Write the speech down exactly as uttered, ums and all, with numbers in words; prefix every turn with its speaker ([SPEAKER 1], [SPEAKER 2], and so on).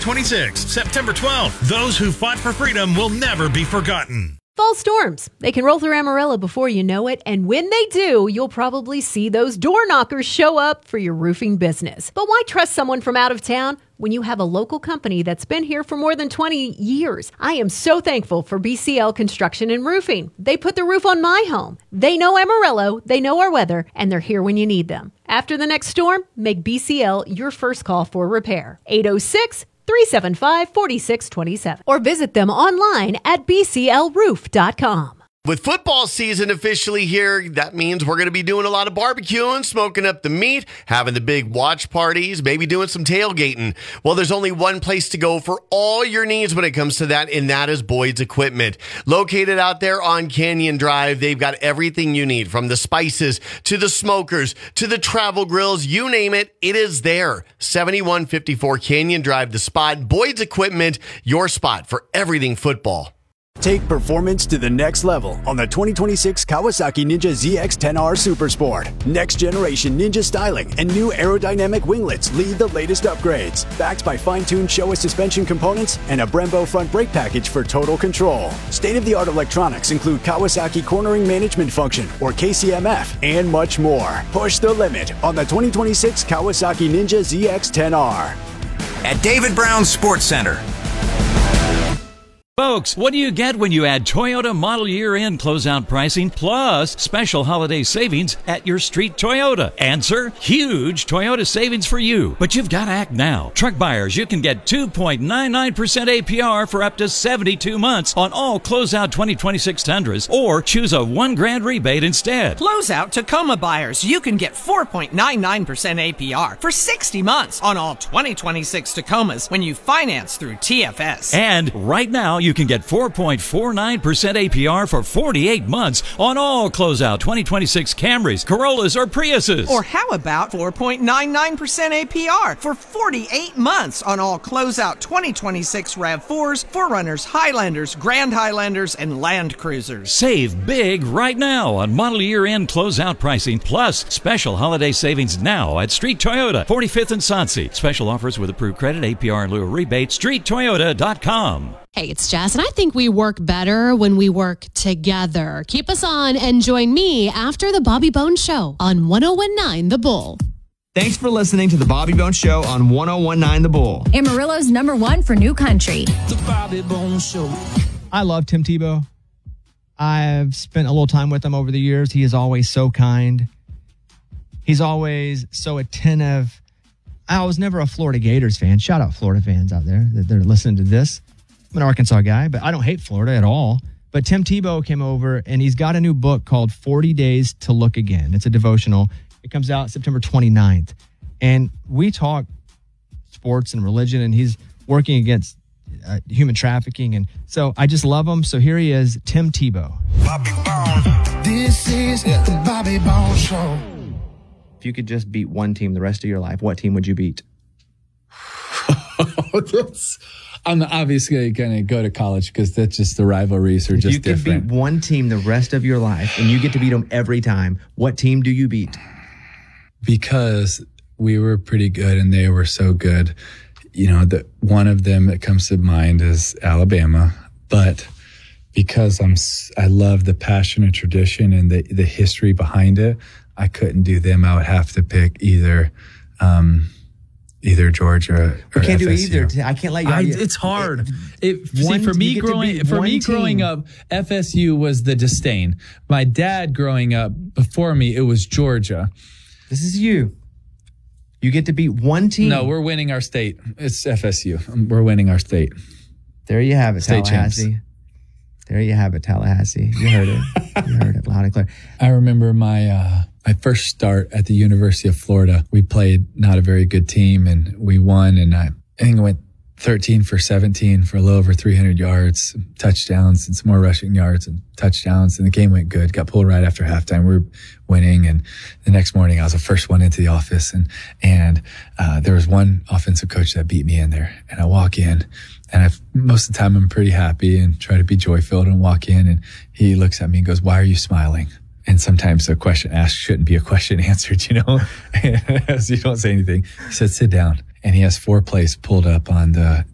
[SPEAKER 1] twenty-six, September twelfth. Those who fought for freedom will never be forgotten.
[SPEAKER 2] Fall storms. They can roll through Amarillo before you know it, and when they do, you'll probably see those door knockers show up for your roofing business. But why trust someone from out of town when you have a local company that's been here for more than twenty years? I am so thankful for B C L Construction and Roofing. They put the roof on my home. They know Amarillo, they know our weather, and they're here when you need them. After the next storm, make B C L your first call for repair. eight oh six, three seven five, four six two seven or visit them online at b c l roof dot com.
[SPEAKER 3] With football season officially here, that means we're going to be doing a lot of barbecuing, smoking up the meat, having the big watch parties, maybe doing some tailgating. Well, there's only one place to go for all your needs when it comes to that, and that is Boyd's Equipment. Located out there on Canyon Drive, they've got everything you need, from the spices to the smokers to the travel grills, you name it, it is there. seventy-one fifty-four Canyon Drive, the spot. Boyd's Equipment, your spot for everything football.
[SPEAKER 4] Take performance to the next level on the twenty twenty-six Kawasaki Ninja Z X ten R Supersport. Next generation Ninja styling and new aerodynamic winglets lead the latest upgrades. Backed by fine-tuned Showa suspension components and a Brembo front brake package for total control. State-of-the-art electronics include Kawasaki Cornering Management Function, or K C M F, and much more. Push the limit on the twenty twenty-six Kawasaki Ninja Z X ten R.
[SPEAKER 5] At David Brown Sports Center.
[SPEAKER 6] Folks, what do you get when you add Toyota model year-end closeout pricing plus special holiday savings at your street Toyota? Answer, huge Toyota savings for you. But you've got to act now. Truck buyers, you can get two point nine nine percent A P R for up to seventy-two months on all closeout twenty twenty-six Tundras, or choose a one grand rebate instead.
[SPEAKER 7] Closeout Tacoma buyers, you can get four point nine nine percent A P R for sixty months on all twenty twenty-six Tacomas when you finance through T F S.
[SPEAKER 6] And right now, you can get four point four nine percent A P R for forty-eight months on all closeout twenty twenty-six Camrys, Corollas, or Priuses.
[SPEAKER 7] Or how about four point nine nine percent A P R for forty-eight months on all closeout twenty twenty-six RAV fours, four runners, Highlanders, Grand Highlanders, and Land Cruisers.
[SPEAKER 6] Save big right now on model year-end closeout pricing plus special holiday savings now at Street Toyota, forty-fifth and Sonsi. Special offers with approved credit, A P R in lieu of rebate, street toyota dot com.
[SPEAKER 8] Hey, it's Jess, and I think we work better when we work together. Keep us on and join me after the Bobby Bones Show on one oh one nine The Bull.
[SPEAKER 9] Thanks for listening to the Bobby Bones Show on one oh one nine The Bull.
[SPEAKER 10] Amarillo's number one for new country.
[SPEAKER 11] The Bobby Bones Show.
[SPEAKER 12] I love Tim Tebow. I've spent a little time with him over the years. He is always so kind. He's always so attentive. I was never a Florida Gators fan. Shout out Florida fans out there that they're listening to this. I'm an Arkansas guy, but I don't hate Florida at all. But Tim Tebow came over, and he's got a new book called forty days to Look Again. It's a devotional. It comes out September twenty-ninth. And we talk sports and religion, and he's working against uh, human trafficking. And so I just love him. So here he is, Tim Tebow.
[SPEAKER 11] Bobby Bones. This is the Bobby Bones Show.
[SPEAKER 12] If you could just beat one team the rest of your life, what team would you beat?
[SPEAKER 13] that's... I'm obviously going to go to college because that's just the rivalries are
[SPEAKER 12] if
[SPEAKER 13] just
[SPEAKER 12] you could
[SPEAKER 13] different.
[SPEAKER 12] Beat one team the rest of your life and you get to beat them every time, what team do you beat?
[SPEAKER 13] Because we were pretty good and they were so good. You know, the, one of them that comes to mind is Alabama. But because I'm, I love the passion and tradition and the, the history behind it, I couldn't do them. I would have to pick either um, Either Georgia or
[SPEAKER 12] we can't
[SPEAKER 13] F S U.
[SPEAKER 12] do either. I can't let you.
[SPEAKER 13] I, it's hard. It, see, for me growing for me
[SPEAKER 12] team.
[SPEAKER 13] growing up, F S U was the disdain. My dad growing up before me, it was Georgia.
[SPEAKER 12] This is you. You get to beat one team.
[SPEAKER 13] No, we're winning our state. It's F S U. We're winning our state.
[SPEAKER 12] There you have it,
[SPEAKER 13] state
[SPEAKER 12] Tallahassee.
[SPEAKER 13] Champs.
[SPEAKER 12] There you have it, Tallahassee. You heard it. You heard it loud and clear.
[SPEAKER 13] I remember my. Uh, My first start at the University of Florida, we played not a very good team and we won. And I, I think I went thirteen for seventeen for a little over three hundred yards, touchdowns and some more rushing yards and touchdowns. And the game went good. Got pulled right after halftime. We were winning. And the next morning I was the first one into the office. And, and, uh, there was one offensive coach that beat me in there. And I walk in and I, most of the time I'm pretty happy and try to be joy filled and walk in. And he looks at me and goes, "Why are you smiling?" And sometimes a question asked shouldn't be a question answered, you know, so you don't say anything. He said, "Sit down." And he has four plays pulled up on the